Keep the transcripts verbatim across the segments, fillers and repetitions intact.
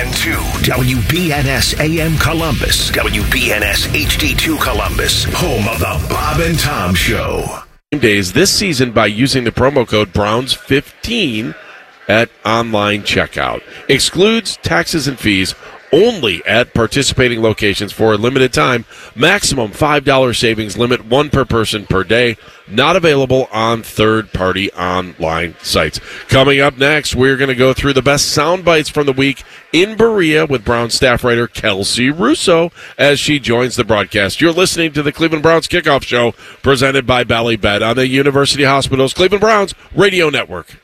and two, W B N S A M Columbus, W B N S H D two Columbus, home of the Bob and Tom Show. Days this season by using the promo code Browns fifteen at online checkout. Excludes taxes and fees only at participating locations for a limited time. Maximum five dollars savings, limit one per person per day. Not available on third-party online sites. Coming up next, we're going to go through the best sound bites from the week in Berea with Browns staff writer Kelsey Russo as she joins the broadcast. You're listening to the Cleveland Browns Kickoff Show presented by Ballybet on the University Hospitals Cleveland Browns Radio Network.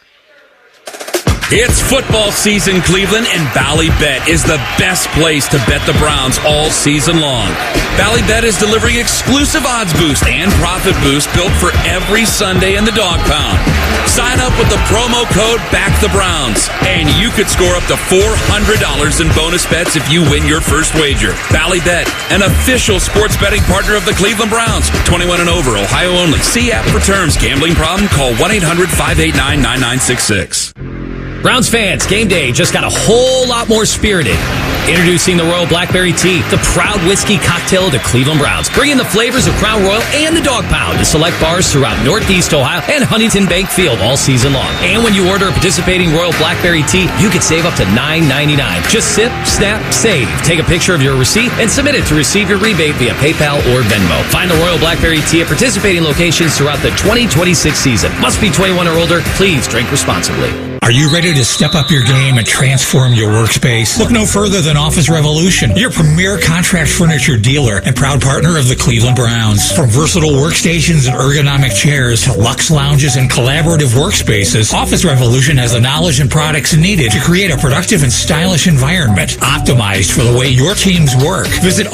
It's football season, Cleveland, and Ballybet is the best place to bet the Browns all season long. Ballybet is delivering exclusive odds boost and profit boost built for every Sunday in the dog pound. Sign up with the promo code BACKTHEBROWNS, and you could score up to four hundred dollars in bonus bets if you win your first wager. Ballybet, an official sports betting partner of the Cleveland Browns. twenty-one and over, Ohio only. See app for terms. Gambling problem? Call one eight hundred five eight nine nine nine six six. Browns fans, game day just got a whole lot more spirited. Introducing the Royal Blackberry Tea, the proud whiskey cocktail of the Cleveland Browns, bringing the flavors of Crown Royal and the Dog Pound to select bars throughout Northeast Ohio and Huntington Bank Field all season long. And when you order a participating Royal Blackberry Tea, you can save up to nine ninety-nine. Just sip, snap, save. Take a picture of your receipt and submit it to receive your rebate via PayPal or Venmo. Find the Royal Blackberry Tea at participating locations throughout the twenty twenty-six season. Must be twenty-one or older. Please drink responsibly. Are you ready to step up your game and transform your workspace? Look no further than Office Revolution, your premier contract furniture dealer and proud partner of the Cleveland Browns. From versatile workstations and ergonomic chairs to luxe lounges and collaborative workspaces, Office Revolution has the knowledge and products needed to create a productive and stylish environment optimized for the way your teams work. Visit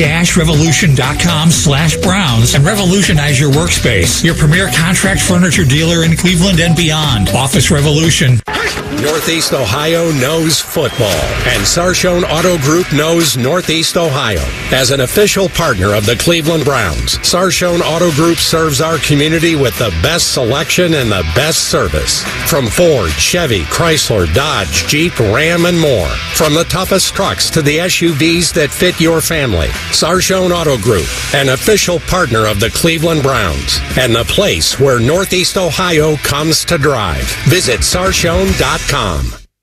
office-revolution.com slash Browns and revolutionize your workspace. Your premier contract furniture dealer in Cleveland and beyond. Office Revolution. Northeast Ohio knows football, and Sarchone Auto Group knows Northeast Ohio. As an official partner of the Cleveland Browns, Sarchone Auto Group serves our community with the best selection and the best service. From Ford, Chevy, Chrysler, Dodge, Jeep, Ram, and more. From the toughest trucks to the S U Vs that fit your family. Sarchone Auto Group, an official partner of the Cleveland Browns, and the place where Northeast Ohio comes to drive. Visit sarchone dot com.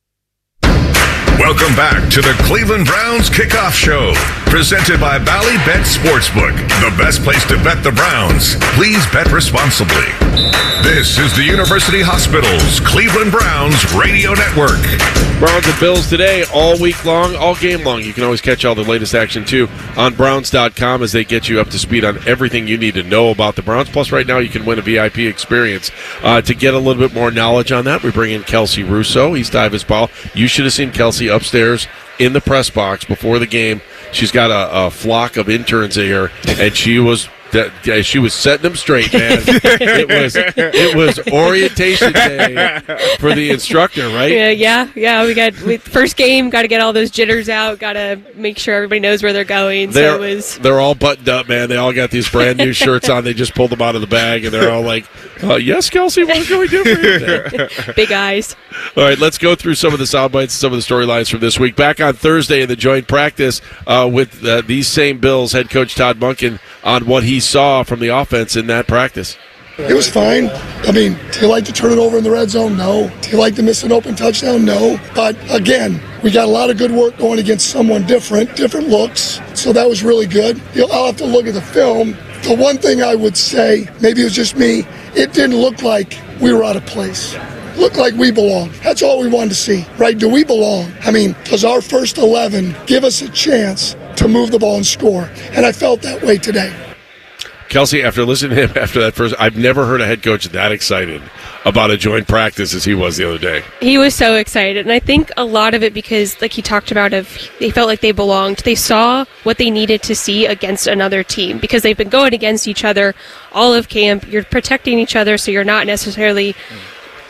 Welcome back to the Cleveland Browns Kickoff Show, presented by Ballybet Sportsbook, the best place to bet the Browns. Please bet responsibly. This is the University Hospitals Cleveland Browns Radio Network. Browns and Bills today, all week long, all game long. You can always catch all the latest action, too, on Browns dot com as they get you up to speed on everything you need to know about the Browns. Plus, right now, you can win a V I P experience. Uh, to get a little bit more knowledge on that, we bring in Kelsey Russo. He's Divis Ball. You should have seen Kelsey upstairs in the press box before the game. She's got a, a flock of interns here, and she was that she was setting them straight, man. it was it was orientation day for the instructor, right? Yeah, yeah, yeah. We got we, first game. Got to get all those jitters out. Got to make sure everybody knows where they're going. They're, so it was. They're all buttoned up, man. They all got these brand new shirts on. They just pulled them out of the bag, and they're all like, uh, "Yes, Kelsey, what can we do for you?" Big eyes. All right, let's go through some of the sound bites, some of the storylines from this week. Back on Thursday in the joint practice uh, with uh, these same Bills, head coach Todd Monken on what he saw from the offense in that practice. It was fine. I mean, do you like to turn it over in the red zone? No. Do you like to miss an open touchdown? No. But again, we got a lot of good work going against someone different, different looks. So that was really good. I'll have to look at the film. The one thing I would say, maybe it was just me, it didn't look like we were out of place. Looked like we belong. That's all we wanted to see, right? Do we belong? I mean, does our first eleven give us a chance to move the ball and score? And I felt that way today. Kelsey, after listening to him after that first, I've never heard a head coach that excited about a joint practice as he was the other day. He was so excited, and I think a lot of it because, like he talked about, of they felt like they belonged. They saw what they needed to see against another team because they've been going against each other all of camp. You're protecting each other, so you're not necessarily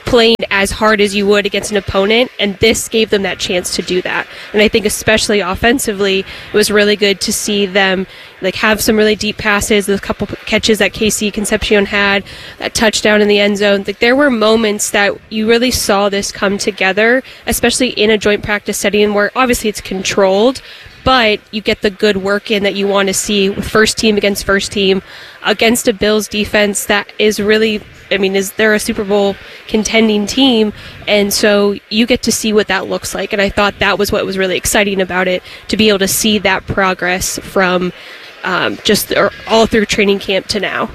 playing as hard as you would against an opponent, and this gave them that chance to do that. And I think especially offensively, it was really good to see them like have some really deep passes, the couple catches that Casey Concepcion had, that touchdown in the end zone. Like, there were moments that you really saw this come together, especially in a joint practice setting where obviously it's controlled, but you get the good work in that you want to see with first team against first team against a Bills defense that is really, I mean, is they're a Super Bowl contending team, and so you get to see what that looks like. And I thought that was what was really exciting about it, to be able to see that progress from um, just all through training camp to now.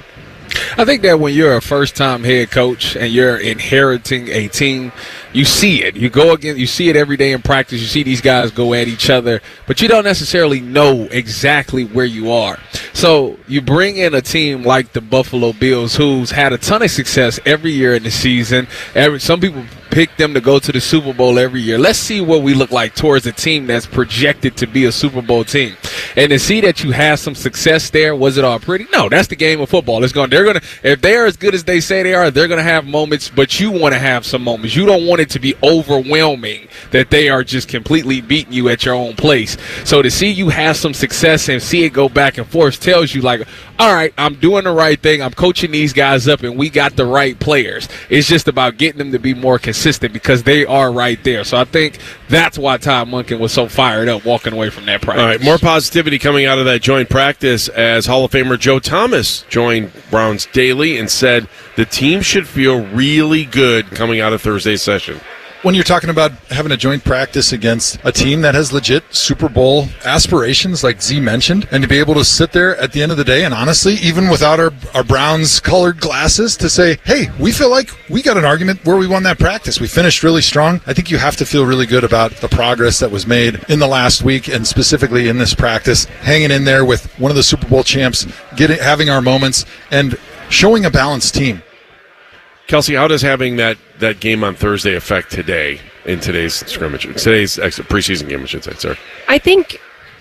I think that when you're a first-time head coach and you're inheriting a team, you see it. You go again. You see it every day in practice. You see these guys go at each other, but you don't necessarily know exactly where you are. So you bring in a team like the Buffalo Bills, who's had a ton of success every year in the season. Every, some people pick them to go to the Super Bowl every year. Let's see what we look like towards a team that's projected to be a Super Bowl team. And to see that you have some success there, was it all pretty? No, that's the game of football. It's going. They're going to, if they're as good as they say they are, they're going to have moments. But you want to have some moments. You don't want it to be overwhelming that they are just completely beating you at your own place. So to see you have some success and see it go back and forth tells you, like, all right, I'm doing the right thing. I'm coaching these guys up, and we got the right players. It's just about getting them to be more consistent because they are right there. So I think that's why Todd Monken was so fired up walking away from that practice. All right, more positivity coming out of that joint practice as Hall of Famer Joe Thomas joined Browns Daily and said the team should feel really good coming out of Thursday's session. When you're talking about having a joint practice against a team that has legit Super Bowl aspirations, like Z mentioned, and to be able to sit there at the end of the day and honestly, even without our, our Browns-colored glasses, to say, hey, we feel like we got an argument where we won that practice. We finished really strong. I think you have to feel really good about the progress that was made in the last week and specifically in this practice, hanging in there with one of the Super Bowl champs, getting having our moments, and showing a balanced team. Kelsey, how does having that, that game on Thursday affect today in today's scrimmage, today's preseason game, I should say, sir? I think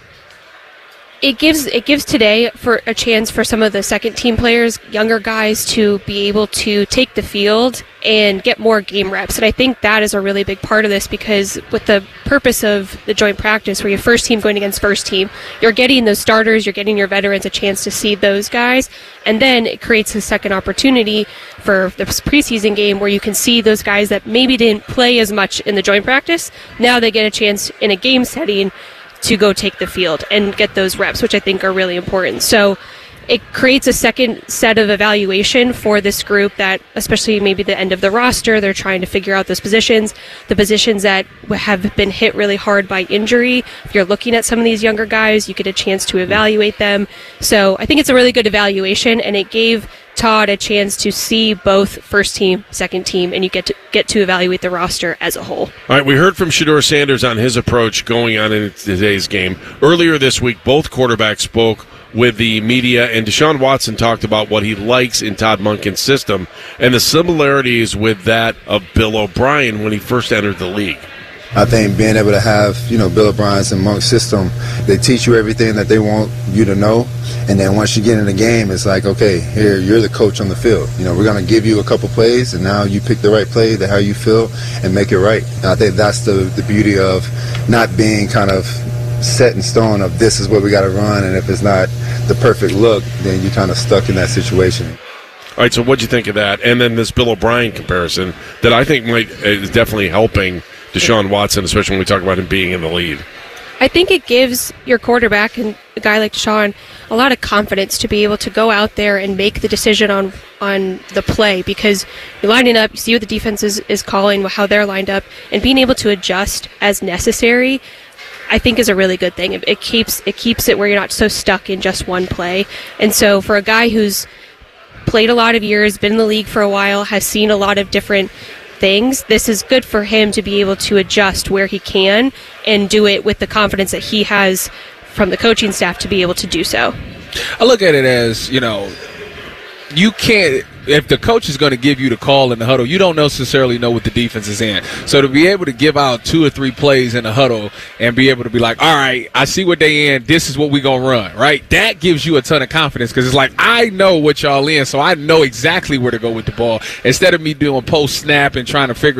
it gives it gives today for a chance for some of the second team players, younger guys, to be able to take the field and get more game reps. And I think that is a really big part of this, because with the purpose of the joint practice where you're first team going against first team, you're getting those starters, you're getting your veterans a chance to see those guys, and then it creates a second opportunity for the preseason game where you can see those guys that maybe didn't play as much in the joint practice. Now they get a chance in a game setting to go take the field and get those reps, which I think are really important. So it creates a second set of evaluation for this group that, especially maybe the end of the roster, they're trying to figure out those positions, the positions that have been hit really hard by injury. If you're looking at some of these younger guys, you get a chance to evaluate them. So I think it's a really good evaluation, and it gave Todd a chance to see both first team, second team, and you get to get to evaluate the roster as a whole. All right, we heard from Shedeur Sanders on his approach going on in today's game. Earlier this week, both quarterbacks spoke with the media, and Deshaun Watson talked about what he likes in Todd Monken's system and the similarities with that of Bill O'Brien when he first entered the league. I think being able to have, you know, Bill O'Brien's and Monk's system, they teach you everything that they want you to know. And then once you get in the game, it's like, okay, here, you're the coach on the field. You know, we're going to give you a couple plays, and now you pick the right play, the how you feel, and make it right. And I think that's the, the beauty of not being kind of set in stone of this is what we got to run, and if it's not the perfect look, then you're kind of stuck in that situation. All right, so what'd you think of that? And then this Bill O'Brien comparison that I think might is definitely helping Deshaun Watson, especially when we talk about him being in the lead. I think it gives your quarterback and a guy like Deshaun a lot of confidence to be able to go out there and make the decision on on the play, because you're lining up, you see what the defense is, is calling, how they're lined up, and being able to adjust as necessary, I think is a really good thing. It, it keeps it keeps it where you're not so stuck in just one play. And so for a guy who's played a lot of years, been in the league for a while, has seen a lot of different things, this is good for him to be able to adjust where he can and do it with the confidence that he has from the coaching staff to be able to do so. I look at it as, you know, you can't. If the coach is going to give you the call in the huddle, you don't necessarily know what the defense is in. So to be able to give out two or three plays in the huddle and be able to be like, all right, I see what they in. This is what we going to run, right? That gives you a ton of confidence because it's like, I know what y'all in, so I know exactly where to go with the ball. Instead of me doing post-snap and trying to figure